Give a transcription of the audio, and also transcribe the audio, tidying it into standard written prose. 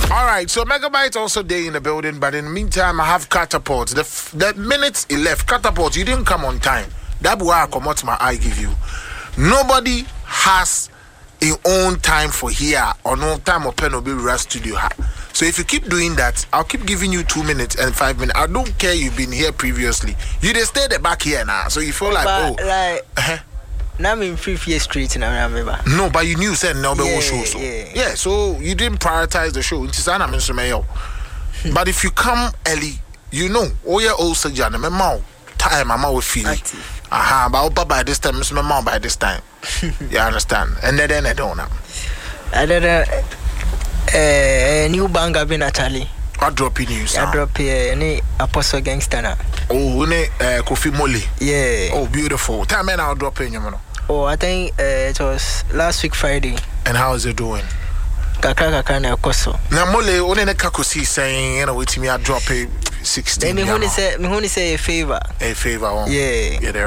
All right, so Megabyte also day in the building, but in the meantime, I have Catapult. The minutes he left, Catapult, you didn't come on time. That's why I come out my eye give you. Nobody has a own time for here or no time or pen or be rest studio. So if you keep doing that, I'll keep giving you 2 minutes and 5 minutes. I don't care you've been here previously. You just stay the back here now, so you feel like now I'm in 5th year street now. No, but you knew said no show. So yeah, so you didn't prioritize the show. But if you come early, you know, also Jan, time I'm always feeling. But by this time, Miss Mama by this time. You understand? And then I don't know. New bang I've been actually. I drop in news. I drop here any Apostle Gangster now. Oh, Kofi Mole. Yeah. Oh, beautiful. Time and I'll drop in, you know. Oh, I think it was last week Friday. And how is it doing? Kakra na koso. Na Mole only na kakosi saying, you know, with me I drop a 16. Me who say a favor. A favor. Yeah. Yeah, they're